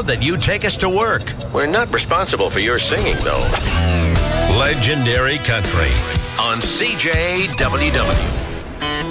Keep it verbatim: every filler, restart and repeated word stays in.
that you take us to work. We're not responsible for your singing, though. Legendary Country on C J W W.